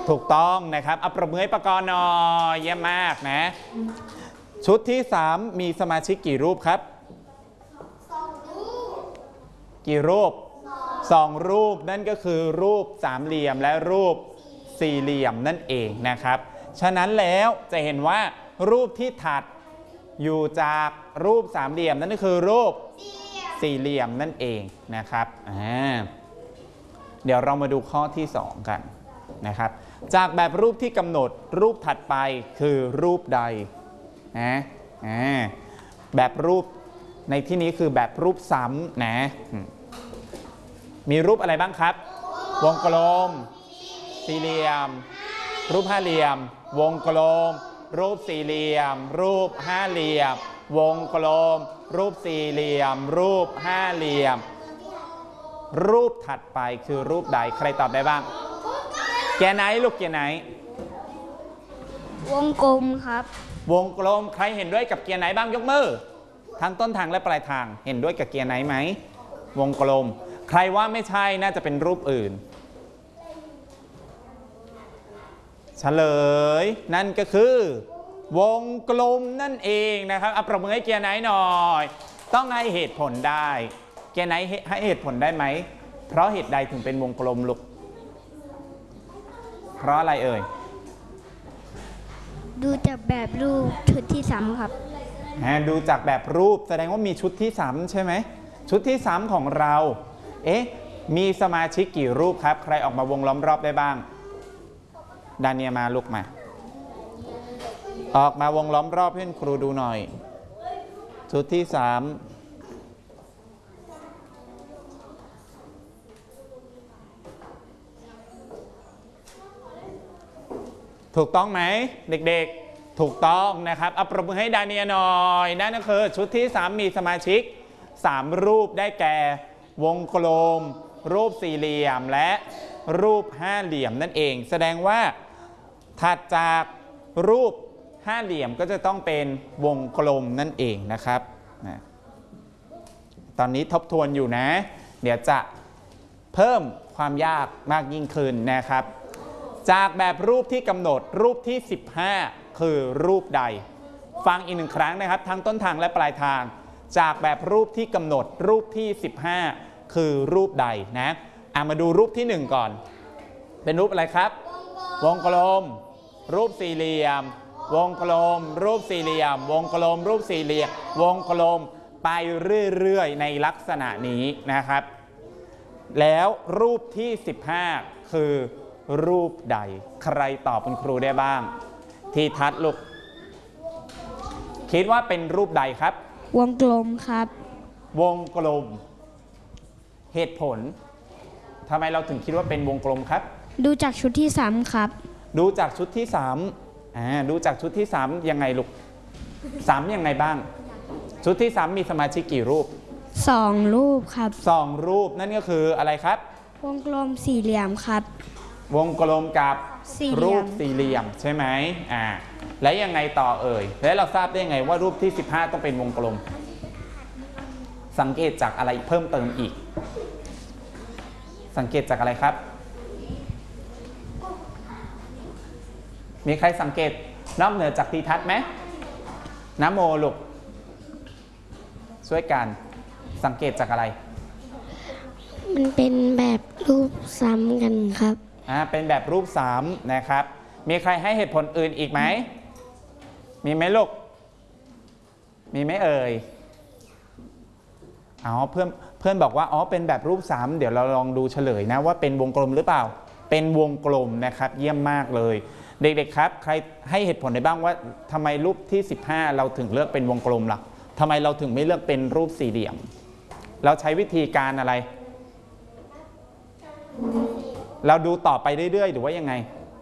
ถูกต้องนะครับเอาปรบมือให้ปกรณ์หน่อยเยี่ยมมากนะชุดที่3มีสมาชิกกี่รูปครับกี่รูป2รูปนั่นก็คือรูปสามเหลี่ยมและรูปสี่เหลี่ยมนั่นเองนะครับฉะนั้นแล้วจะเห็นว่ารูปที่ถัดอยู่จากรูปสามเหลี่ยมนั่นก็คือรูปสี่เหลี่ยมนั่นเองนะครับเดี๋ยวเรามาดูข้อที่2กันนะครับจากแบบรูปที่กำหนดรูปถัดไปคือรูปใดนะแบบรูปในที่นี้คือแบบรูปซ้ำนะมีรูปอะไรบ้างครับวงกลมสี่เหลี่ยมรูปห้าเหลี่ยมวงกลมรูปสี่เหลี่ยมรูปห้าเหลี่ยมวงกลมรูปสี่เหลี่ยมรูปห้าเหลี่ยมรูปถัดไปคือรูปใดใครตอบได้บ้างเกียร์ไหนลูกเกียร์ไหนวงกลมครับวงกลมใครเห็นด้วยกับเกียร์ไหนบ้างยกมือทั้งต้นทางและปลายทางเห็นด้วยกับเกียร์ไหนไหมวงกลมใครว่าไม่ใช่น่าจะเป็นรูปอื่นเฉลยนั่นก็คือวงกลมนั่นเองนะครับเอาปรบมือให้เกียร์ไหนหน่อยต้องให้เหตุผลได้เกียร์ไหนให้เหตุผลได้ไหมเพราะเหตุใดถึงเป็นวงกลมลูกเพราะอะไรเอ่ยดูจากแบบรูปชุดที่3ครับดูจากแบบรูปแสดงว่ามีชุดที่3ใช่ไหมชุดที่3ของเรามีสมาชิกกี่รูปครับใครออกมาวงล้อมรอบได้บ้างดาเนียมาลุกมาออกมาวงล้อมรอบให้ครูดูหน่อยชุดที่3ถูกต้องไหมเด็กๆถูกต้องนะครับเอาปรบมือให้ดาเนียหน่อยนั่นก็คือชุดที่3มีสมาชิก3รูปได้แก่วงกลมรูปสี่เหลี่ยมและรูปห้าเหลี่ยมนั่นเองแสดงว่าถัดจากรูปห้าเหลี่ยมก็จะต้องเป็นวงกลมนั่นเองนะครับตอนนี้ทบทวนอยู่นะเดี๋ยวจะเพิ่มความยากมากยิ่งขึ้นนะครับจากแบบรูปที่กำหนดรูปที่15คือรูปใดฟังอีก1ครั้งนะครับทั้งต้นทางและปลายทางจากแบบรูปที่กำหนดรูปที่15คือรูปใดนะมาดูรูปที่1ก่อนเป็นรูปอะไรครับวงกลมรูปสี่เหลี่ยมวงกลมรูปสี่เหลี่ยมวงกลมรูปสี่เหลี่ยมวงกลมไปเรื่อยๆในลักษณะนี้นะครับแล้วรูปที่15คือรูปใดใครตอบคุณครูได้บ้างทีทัศน์ลูกคิดว่าเป็นรูปใดครับวงกลมครับวงกลมเหตุผลทำไมเราถึงคิดว่าเป็นวงกลมครับดูจากชุดที่3ครับดูจากชุดที่3ดูจากชุดที่3ยังไงลูก3ยังไงบ้างชุดที่3มีสมาชิกกี่รูป 2รูปครับ 2รูปนั่นก็คืออะไรครับวงกลมสี่เหลี่ยมครับวงกลมกับรูปสี่เหลี่ยมใช่ไหมและยังไงต่อเอ่ยแล้วเราทราบได้ยังไงว่ารูปที่15ต้องเป็นวงกลมสังเกตจากอะไรเพิ่มเติมอีกสังเกตจากอะไรครับมีใครสังเกตนอกเหนือจากทีทัศน์ไหมน้ำโมลูกช่วยกันสังเกตจากอะไรมันเป็นแบบรูปซ้ำกันครับเป็นแบบรูป3นะครับมีใครให้เหตุผลอื่นอีกไหมมีไหมลูกมีไหมเอ่ยเพื่อนบอกว่าเป็นแบบรูป3เดี๋ยวเราลองดูเฉลยนะว่าเป็นวงกลมหรือเปล่าเป็นวงกลมนะครับเยี่ยมมากเลยเด็กๆครับใครให้เหตุผลได้บ้างว่าทำไมรูปที่15เราถึงเลือกเป็นวงกลมล่ะทำไมเราถึงไม่เลือกเป็นรูปสี่เหลี่ยมเราใช้วิธีการอะไรเราดูต่อไปเรื่อยๆหรือว่ายังไง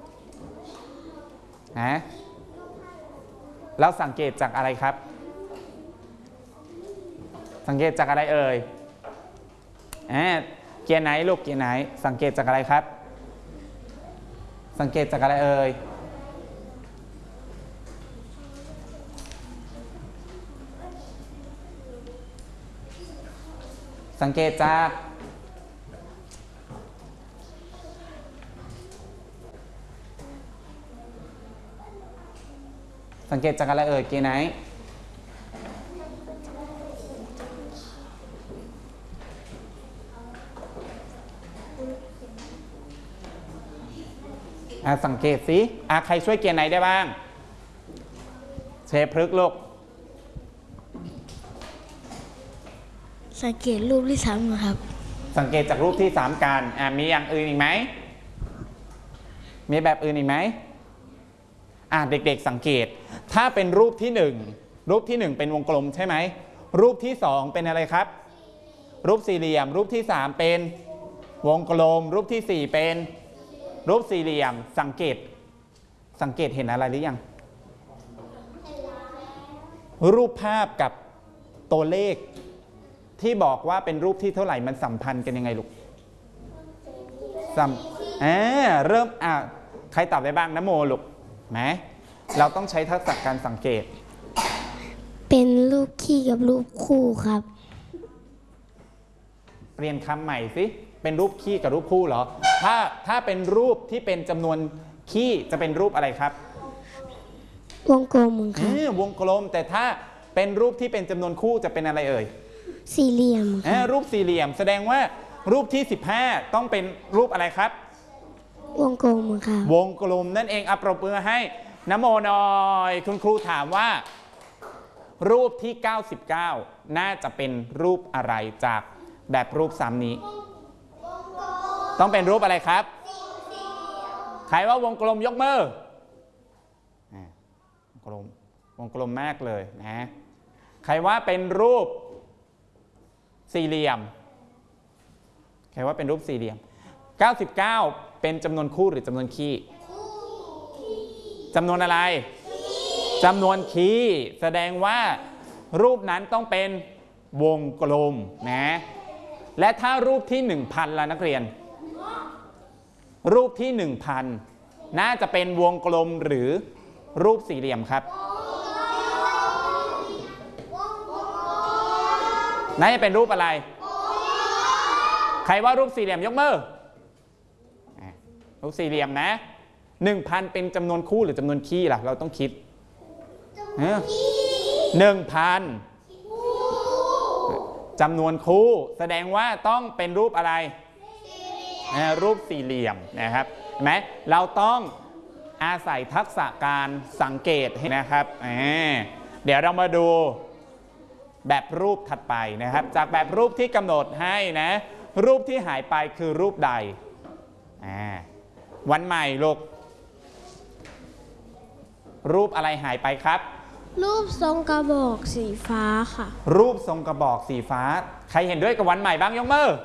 เราสังเกตจากอะไรครับสังเกตจากอะไรเอ่ยเกียร์ไหนลูกเกียร์ไหนสังเกตจากอะไรครับสังเกตจากอะไรเอ่ยสังเกตจากสังเกตจากอะไรเอ่ยเกไนท์สังเกตสิใครช่วยเกียร์ไหนได้บ้างเชฟพฤกษ์ลูกสังเกตรูปที่3ครับสังเกตจากรูปที่3กันมีอย่างอื่นอีกไหมมีแบบอื่นอีกไหมเด็กๆสังเกตถ้าเป็นรูปที่1รูปที่1เป็นวงกลมใช่ไหมรูปที่2เป็นอะไรครับรูปสี่เหลี่ยมรูปที่3เป็นวงกลมรูปที่4เป็นรูปสี่เหลี่ยมสังเกตเห็นอะไรหรือยังรูปภาพกับตัวเลขที่บอกว่าเป็นรูปที่เท่าไหร่มันสัมพันธ์กันยังไงลูกเริ่มใครตอบได้บ้างนะโมลูกไหมเราต้องใช้ทักษะการสังเกตเป็นรูปคี่กับรูปคู่ครับเปลี่ยนคำใหม่สิเป็นรูปคี่กับรูปคู่เหรอถ้าเป็นรูปที่เป็นจำนวนคี่จะเป็นรูปอะไรครับวงกลมครับวงกลมแต่ถ้าเป็นรูปที่เป็นจำนวนคู่จะเป็นอะไรเอ่ยสี่เหลี่ยมรูปสี่เหลี่ยมแสดงว่ารูปที่15ต้องเป็นรูปอะไรครับวงกลมครับวงกลมนั่นเองปรบมือให้นโมหน่อยคุณครูถามว่ารูปที่99น่าจะเป็นรูปอะไรจากแบบรูป3นี้ต้องเป็นรูปอะไรครับใครว่าวงกลมยกมือวงกลมมากเลยนะใครว่าเป็นรูปสี่เหลี่ยมใครว่าเป็นรูปสี่เหลี่ยม99เป็นจำนวนคู่หรือจำนวนคี่จำนวนอะไรจำนวนคี่แสดงว่ารูปนั้นต้องเป็นวงกลมนะและถ้ารูปที่ 1,000 ล่ะนักเรียนรูปที่ 1,000 น่าจะเป็นวงกลมหรือรูปสี่เหลี่ยมครับน่าจะเป็นรูปอะไรใครว่ารูปสี่เหลี่ยมยกมือรูปสี่เหลี่ยมนะ 1,000 เป็นจำนวนคู่หรือจำนวนคี่ล่ะเราต้องคิด1,000จำนวนคู่แสดงว่าต้องเป็นรูปอะไรรูปสี่เหลี่ยมนะครับเห็นไหมเราต้องอาศัยทักษะการสังเกตนะครับเดี๋ยวเรามาดูแบบรูปถัดไปนะครับจากแบบรูปที่กำหนดให้นะรูปที่หายไปคือรูปใดวันใหม่ลูกรูปอะไรหายไปครับรูปทรงกระบอกสีฟ้าค่ะรูปทรงกระบอกสีฟ้าใครเห็นด้วยกับวันใหม่บ้างยกมือ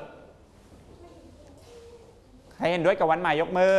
ใครเห็นด้วยกับวันใหม่ยกมือ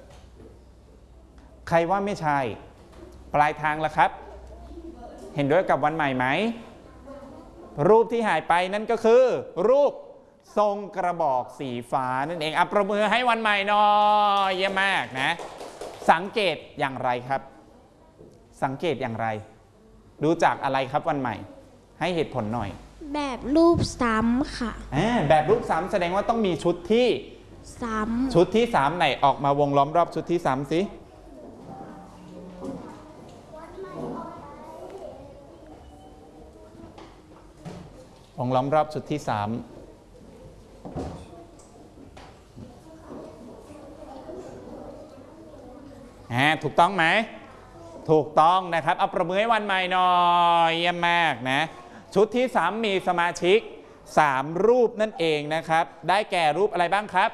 ใครว่าไม่ใช่ปลายทางละครับเห็นด้วยกับวันใหม่ไหมรูปที่หายไปนั่นก็คือรูปทรงกระบอกสีฟ้านั่นเองปรบมือให้วันใหม่หน่อยเยี่ยมมากนะสังเกตอย่างไรครับสังเกตอย่างไรดูจากอะไรครับวันใหม่ให้เหตุผลหน่อยแบบรูปซ้ำค่ะแบบรูปซ้ำแสดงว่าต้องมีชุดที่ชุดที่3ไหนออกมาวงล้อมรอบชุดที่3สิวงล้อมรอบชุดที่3ถูกต้องไหมถูกต้องนะครับเอาประมือให้วันใหม่หน่อยเยี่ยมมากนะชุดที่3มีสมาชิก3รูปนั่นเองนะครับได้แก่รูปอะไรบ้างครับ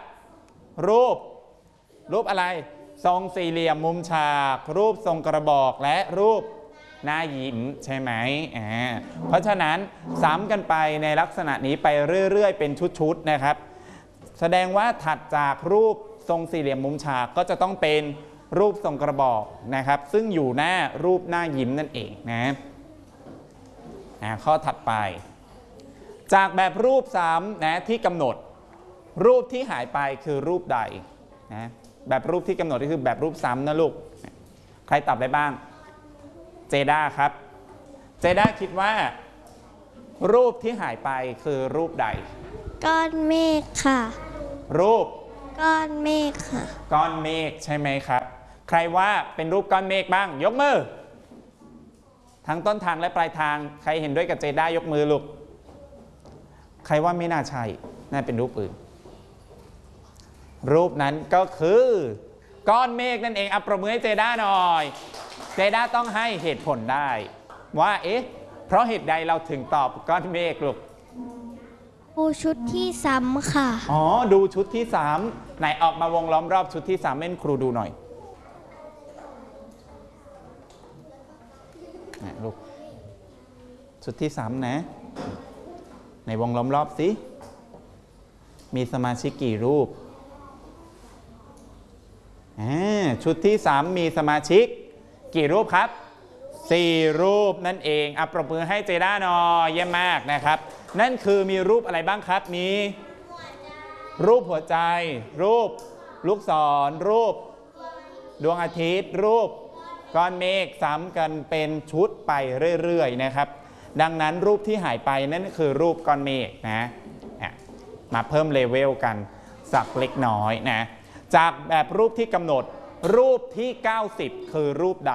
รูปอะไรทรงสี่เหลี่ยมมุมฉากรูปทรงกระบอกและรูปหน้ายิ้มใช่ไหมเพราะฉะนั้นซ้ำกันไปในลักษณะนี้ไปเรื่อยๆเป็นชุดๆนะครับแสดงว่าถัดจากรูปทรงสี่เหลี่ยมมุมฉากก็จะต้องเป็นรูปทรงกระบอกนะครับซึ่งอยู่หน้ารูปหน้ายิ้มนั่นเองนะข้อถัดไปจากแบบรูปซ้ำนะที่กำหนดรูปที่หายไปคือรูปใดนะแบบรูปที่กำหนดก็คือแบบรูปซ้ำนะลูกใครตอบได้บ้างเจด้าครับเจด้าคิดว่ารูปที่หายไปคือรูปใดก้อนเมฆค่ะรูปก้อนเมฆค่ะก้อนเมฆใช่ไหมครับใครว่าเป็นรูปก้อนเมฆบ้างยกมือทั้งต้นทางและปลายทางใครเห็นด้วยกับเจด้ายกมือลูกใครว่าไม่น่าใช่น่าเป็นรูปอื่นรูปนั้นก็คือก้อนเมฆนั่นเองปรบมือให้เจด้าหน่อยเจด้าต้องให้เหตุผลได้ว่าเพราะเหตุใดเราถึงตอบก้อนเมฆลูกดูชุดที่ซ้ำค่ะดูชุดที่3ไหนออกมาวงล้อมรอบชุดที่3เล่นครูดูหน่อยลูกชุดที่3นะในวงล้อมรอบสิมีสมาชิกกี่รูปชุดที่3มีสมาชิกกี่รูปครับ4รูปนั่นเองปรบมือให้เจด้าหน่อยเยี่ยมมากนะครับนั่นคือมีรูปอะไรบ้างครับมีรูปหัวใจรูปลูกศรรูปดวงอาทิตย์รูปก้อนเมฆซ้ำกันเป็นชุดไปเรื่อยๆนะครับดังนั้นรูปที่หายไปนั่นคือรูปก้อนเมฆนะมาเพิ่มเลเวลกันสักเล็กน้อยนะจากแบบรูปที่กำหนดรูปที่90คือรูปใด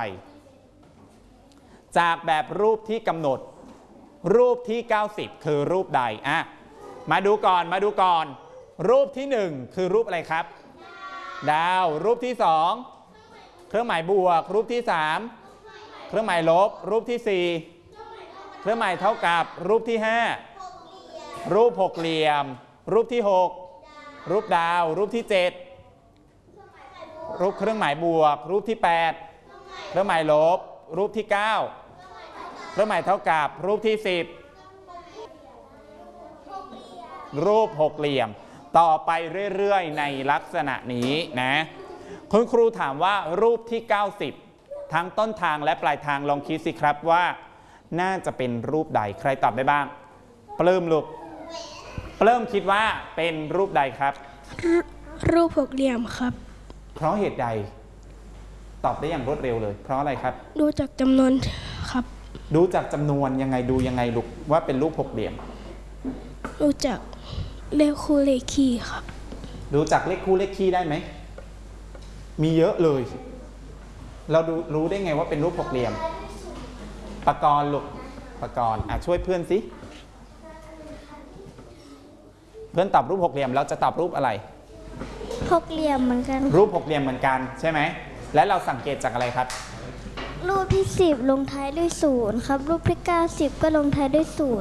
จากแบบรูปที่กำหนดรูปที่90คือรูปใดมาดูก่อนรูปที่1คือรูปอะไรครับดาวรูปที่2เครื่องหมายบวกรูปที่3เครื่องหมายลบรูปที่4เครื่องหมายเท่ากับรูปที่5รูปหกเหลี่ยมรูปที่6รูปดาวรูปที่7รูปเครื่องหมายบวกรูปที่8เครื่องหมายลบรูปที่9เครื่องหมายเท่ากับรูปที่10รูปหกเหลี่ยมต่อไปเรื่อยๆในลักษณะนี้นะคุณครูถามว่ารูปที่90ทั้งต้นทางและปลายทางลองคิดสิครับว่าน่าจะเป็นรูปใดใครตอบได้บ้างปลื้มลูกปลื้มคิดว่าเป็นรูปใดครับรูปหกเหลี่ยมครับเพราะเหตุใดตอบได้อย่างรวดเร็วเลยเพราะอะไรครับดูจากจำนวนครับดูจากจำนวนยังไงดูยังไงลูกว่าเป็นรูปหกเหลี่ยมดูจากเลขคู่เลขคี่ครับดูจากเลขคู่เลขคี่ได้ไหมมีเยอะเลยเรารู้ได้ไงว่าเป็นรูปหกเหลี่ยมปกรณ์ลูกปกรณ์ช่วยเพื่อนสิเพื่อนตอบรูปหกเหลี่ยมเราจะตอบรูปอะไรหกเหลี่ยมเหมือนกันรูปหกเหลี่ยมเหมือนกันใช่ไหมและเราสังเกตจากอะไรครับรูปที่10ลงท้ายด้วย0ครับรูปที่90ก็ลงท้ายด้วย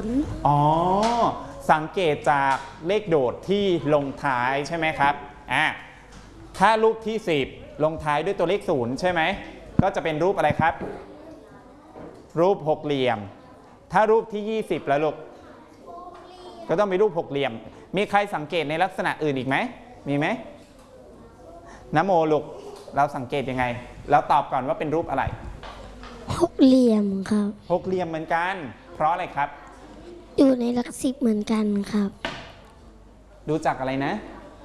0 สังเกตจากเลขโดดที่ลงท้ายใช่ไหมครับถ้ารูปที่10ลงท้ายด้วยตัวเลข0ใช่ไหมก็จะเป็นรูปอะไรครับรูปหกเหลี่ยมถ้ารูปที่20แล้วลูกก็ต้องเป็นรูปหกเหลี่ยมมีใครสังเกตในลักษณะอื่นอีกไหมมีไหมนโมลูกเราสังเกตยังไงเราตอบก่อนว่าเป็นรูปอะไรหกเหลี่ยมครับหกเหลี่ยมเหมือนกันเพราะอะไรครับอยู่ในหลัก10เหมือนกันครับดูจากอะไรนะ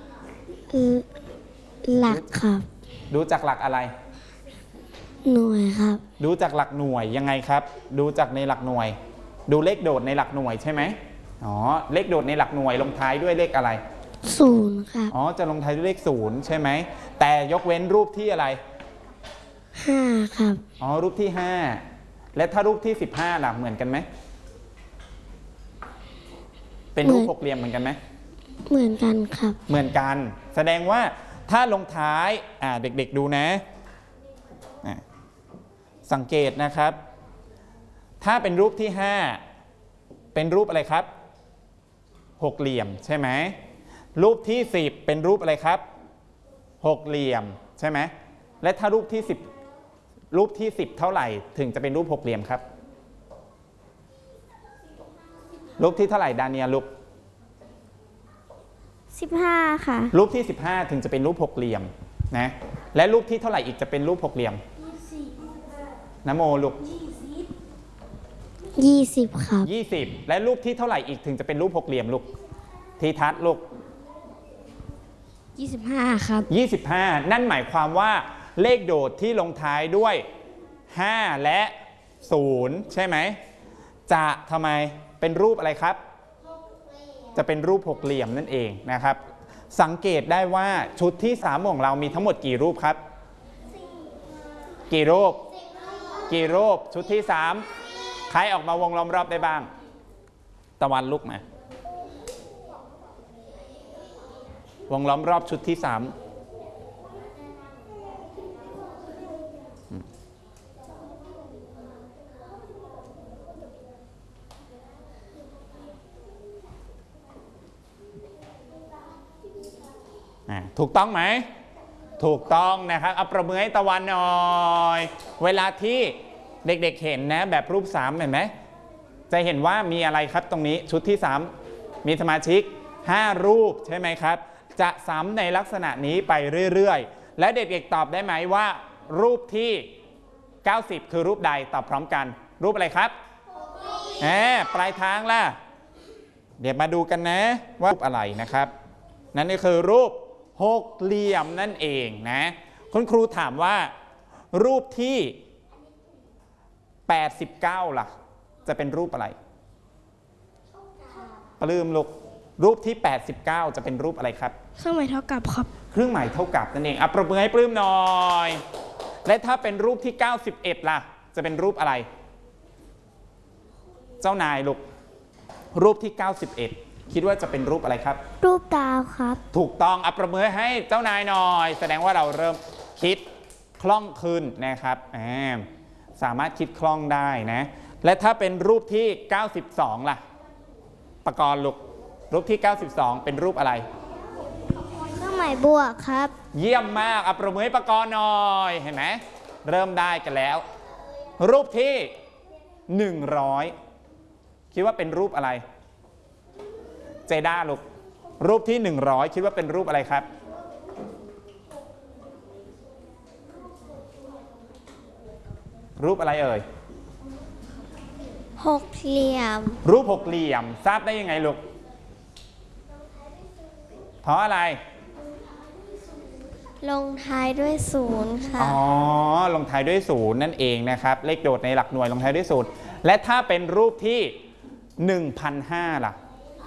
หลักครับดูจากหลักอะไรหน่วยครับดูจากหลักหน่วยยังไงครับดูจากในหลักหน่วยดูเลขโดดในหลักหน่วยใช่ไหมเลขโดดในหลักหน่วยลงท้ายด้วยเลขอะไร 0ครับจะลงท้ายด้วยเลข0ใช่ไหมแต่ยกเว้นรูปที่อะไร 5ครับรูปที่5และถ้ารูปที่15ล่ะเหมือนกันไหมเป็นรูปหกเหลี่ยมเหมือนกันไหมเหมือนกันครับเหมือนกันแสดงว่าถ้าลงท้ายเด็กๆดูนะสังเกตนะครับถ้าเป็นรูปที่5เป็นรูปอะไรครับหกเหลี่ยมใช่ไหมรูปที่10เป็นรูปอะไรครับหกเหลี่ยมใช่ไหมและถ้ารูปที่10เท่าไหร่ถึงจะเป็นรูปหกเหลี่ยมครับรูปที่เท่าไหร่ดาเนียลูก 15ค่ะรูปที่15ถึงจะเป็นรูปหกเหลี่ยมนะและรูปที่เท่าไหร่อีกจะเป็นรูปหกเหลี่ยมนะโมลูก 20ครับ 20และรูปที่เท่าไหร่อีกถึงจะเป็นรูปหกเหลี่ยมลูกทีทัศน์ลูก 25ครับ 25นั่นหมายความว่าเลขโดดที่ลงท้ายด้วย5และ0ใช่ไหมจะทำไมเป็นรูปอะไรครับจะเป็นรูปหกเหลี่ยมนั่นเองนะครับสังเกตได้ว่าชุดที่3ของเรามีทั้งหมดกี่รูปครับกี่รูปชุดที่3 ใครออกมาวงล้อมรอบได้บ้าง ตะวันลุกมา วงล้อมรอบชุดที่ 3ถูกต้องไหมถูกต้องนะครับเอาประมือให้ตะวันหน่อยเวลาที่เด็กๆเห็นนะแบบรูป3เห็นไหมจะเห็นว่ามีอะไรครับตรงนี้ชุดที่3มีสมาชิก5รูปใช่ไหมครับจะซ้ำในลักษณะนี้ไปเรื่อยๆและเด็กๆตอบได้ไหมว่ารูปที่90คือรูปใดตอบพร้อมกันรูปอะไรครับปลายทางล่ะเดี๋ยวมาดูกันนะว่ารูปอะไรนะครับนั่นก็คือรูป6เหลี่ยมนั่นเองนะคุณครูถามว่ารูปที่89ล่ะจะเป็นรูปอะไรปลื้มลูกรูปที่89จะเป็นรูปอะไรครับเครื่องหมายเท่ากับครับเครื่องหมายเท่ากับนั่นเองปรบมือให้ปลื้มหน่อยและถ้าเป็นรูปที่91ล่ะจะเป็นรูปอะไรเจ้านายลูกรูปที่91คิดว่าจะเป็นรูปอะไรครับรูปดาวครับถูกต้องปรบมือให้เจ้านายหน่อยแสดงว่าเราเริ่มคิดคล่องขึ้นนะครับสามารถคิดคล่องได้นะและถ้าเป็นรูปที่92ล่ะปกรณ์ลูกรูปที่92เป็นรูปอะไรเครื่องหมายบวกครับเยี่ยมมากปรบมือให้ปกรณ์หน่อยเห็นไหมเริ่มได้กันแล้วรูปที่100คิดว่าเป็นรูปอะไรเจด้าลูกรูปที่100คิดว่าเป็นรูปอะไรครับรูปอะไรเอ่ย 6เหลี่ยมรูป6เหลี่ยมทราบได้ยังไงลูกเพราะอะไรลงท้ายด้วย0ค่ะลงท้ายด้วย0นั่นเองนะครับเลขโดดในหลักหน่วยลงท้ายด้วย0และถ้าเป็นรูปที่ 1,500 ล่ะ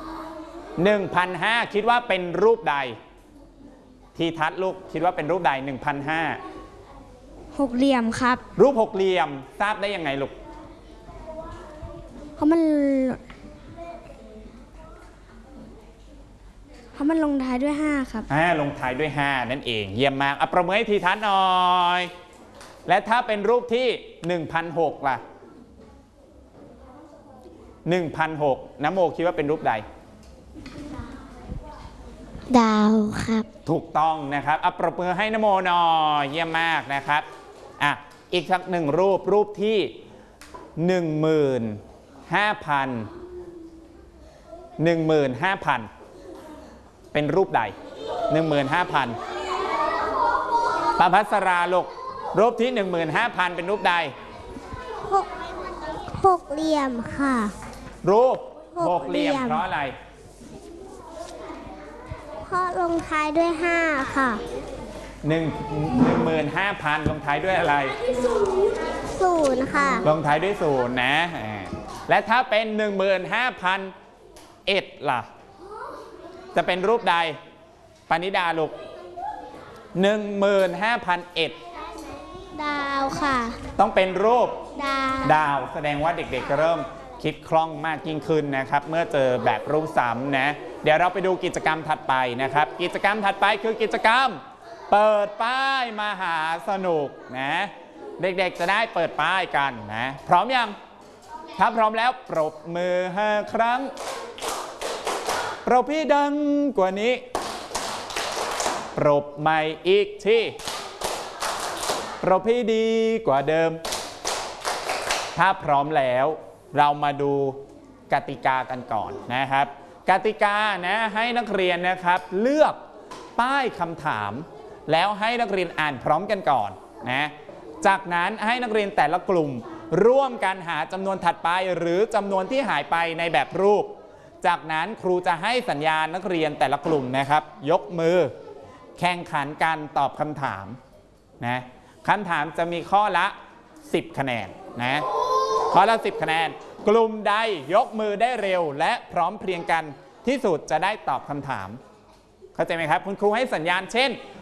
1,500 คิดว่าเป็นรูปใดทีทัศน์ลูกคิดว่าเป็นรูปใด 1,500 6เหลี่ยมครับรูป6เหลี่ยมทราบได้ยังไงลูกเพราะมันลงท้ายด้วย5ครับลงท้ายด้วย5นั่นเองเยี่ยมมากประเมินให้ทีทัศน์หน่อยและถ้าเป็นรูปที่ 1,600 ล่ะ 1,600 น้ำโมคิดว่าเป็นรูปใดดาวครับถูกต้องนะครับปรบมือให้นโมหน่อยเยี่ยมมากนะครับอีกสัก1รูปที่ 15,000 เป็นรูปใด 15,000 ประภัสราลูกรูปที่ 15,000 เป็นรูปใด 6เหลี่ยมค่ะรูป6เหลี่ยมเพราะอะไรเพราะลงท้ายด้วย5ค่ะ 15,000 ลงท้ายด้วยอะไร 0ค่ะลงท้ายด้วย0นะและถ้าเป็น 15,001 ล่ะจะเป็นรูปใดปณิดาลูก 15,001 ดาวค่ะต้องเป็นรูปดาวแสดงว่าเด็กๆก็เริ่มคิดคล่องมากยิ่งขึ้นนะครับเมื่อเจอแบบรูปซ้ำนะเดี๋ยวเราไปดูกิจกรรมถัดไปนะครับกิจกรรมถัดไปคือกิจกรรมเปิดป้ายมหาสนุกนะเด็กๆจะได้เปิดป้ายกันนะพร้อมยังถ้าพร้อมแล้วปรบมือ5 ครั้งปรบพี่ดังกว่านี้ปรบใหม่อีกทีปรบพี่ดีกว่าเดิมถ้าพร้อมแล้วเรามาดูกติกากันก่อนนะครับกติกานะให้นักเรียนนะครับเลือกป้ายคำถามแล้วให้นักเรียนอ่านพร้อมกันก่อนนะจากนั้นให้นักเรียนแต่ละกลุ่มร่วมกันหาจำนวนถัดไปหรือจำนวนที่หายไปในแบบรูปจากนั้นครูจะให้สัญญาณนักเรียนแต่ละกลุ่มนะครับยกมือแข่งขันกันตอบคำถามนะคำถามจะมีข้อละ10 คะแนนนะข้อละ10 คะแนนกลุ่มใดยกมือได้เร็วและพร้อมเพรียงกันที่สุดจะได้ตอบคำถามเข้าใจไหมครับคุณครูให้สัญญาณเช่น